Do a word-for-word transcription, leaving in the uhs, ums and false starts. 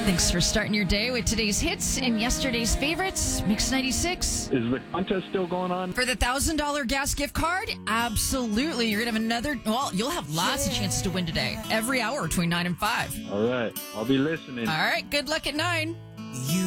Thanks for starting your day with today's hits and yesterday's favorites. Mix ninety-six. Is the contest still going on? For the one thousand dollars gas gift card, absolutely. You're going to have another, well, you'll have lots of chances to win today. Every hour between nine and five. All right. I'll be listening. All right. Good luck at nine. You